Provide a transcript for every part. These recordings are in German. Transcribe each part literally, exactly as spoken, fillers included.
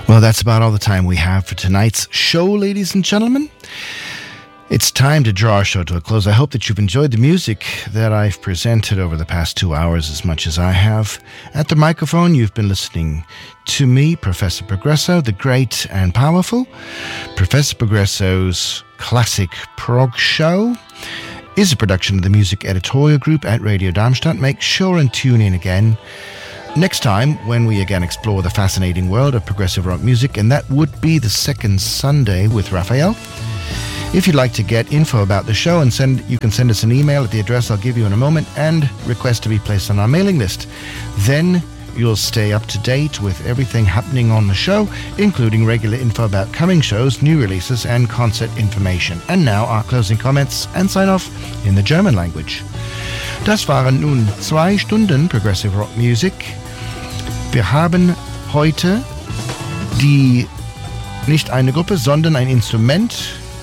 Well, that's about all the time we have for tonight's show, ladies and gentlemen. It's time to draw our show to a close. I hope that you've enjoyed the music that I've presented over the past two hours as much as I have. At the microphone, you've been listening to me, Professor Progresso, the great and powerful. Professor Progresso's Classic Prog Show is a production of the Music Editorial Group at Radio Darmstadt. Make sure and tune in again next time when we again explore the fascinating world of progressive rock music, and that would be the second Sunday with Raphael. If you'd like to get info about the show, and send, you can send us an email at the address I'll give you in a moment and request to be placed on our mailing list. Then you'll stay up to date with everything happening on the show, including regular info about coming shows, new releases, and concert information. And now our closing comments and sign off in the German language. Das waren nun zwei Stunden Progressive Rock Music. Wir haben heute die, nicht eine Gruppe, sondern ein Instrument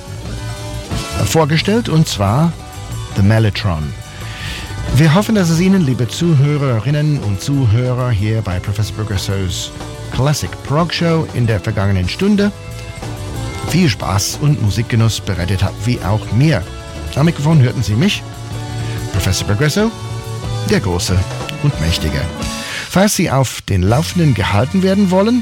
vorgestellt, und zwar The Mellotron. Wir hoffen, dass es Ihnen, liebe Zuhörerinnen und Zuhörer, hier bei Professor Progresso's Classic Prog Show in der vergangenen Stunde viel Spaß und Musikgenuss bereitet hat, wie auch mir. Am Mikrofon hörten Sie mich, Professor Progresso, der Große und Mächtige. Falls Sie auf den Laufenden gehalten werden wollen,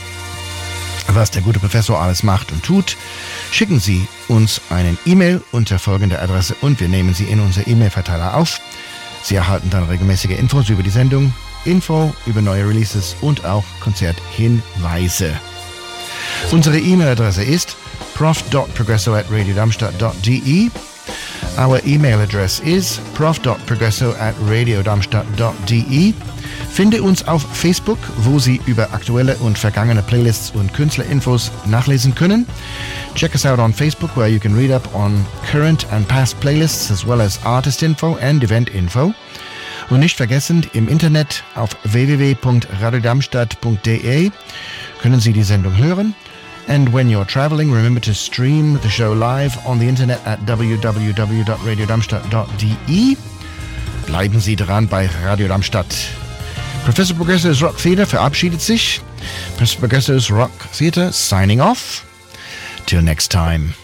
was der gute Professor alles macht und tut, schicken Sie uns eine E-Mail unter folgender Adresse und wir nehmen Sie in unser E-Mail-Verteiler auf. Sie erhalten dann regelmäßige Infos über die Sendung, Info über neue Releases und auch Konzerthinweise. Unsere E-Mail-Adresse ist prof dot progresso at radio darmstadt dot d e. Our email address is prof dot progresso at radio darmstadt dot d e. Finde uns auf Facebook, wo Sie über aktuelle und vergangene Playlists und Künstlerinfos nachlesen können. Check us out on Facebook, where you can read up on current and past playlists as well as artist info and event info. Und nicht vergessen, im Internet auf w w w dot radio darmstadt dot d e können Sie die Sendung hören. And when you're traveling, remember to stream the show live on the internet at w w w dot radio darmstadt dot d e. Bleiben Sie dran bei Radio Darmstadt. Professor Progresso's Rock Theater verabschiedet sich. Professor Progresso's Rock Theater signing off. Till next time.